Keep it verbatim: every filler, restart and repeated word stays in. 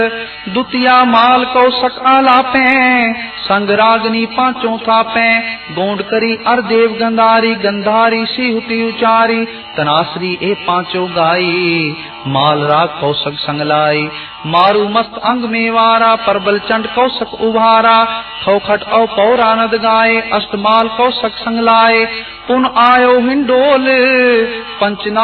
दुतिया माल कौशक आलापे, संग रागनी पांचों थापे, गोंड करी अरदेव गंधारी, गंधारी सिहुति उचारी, तनाश्री ए पांचों गाई, माल राग कौशक संगलाई, मारू मस्त अंग में वारा, परबल चंड कौशक उभारा, खौखट औ पौरानद गाये, अष्टमाल कौशक संगलाए, पुन आयो हिंडोल पंचना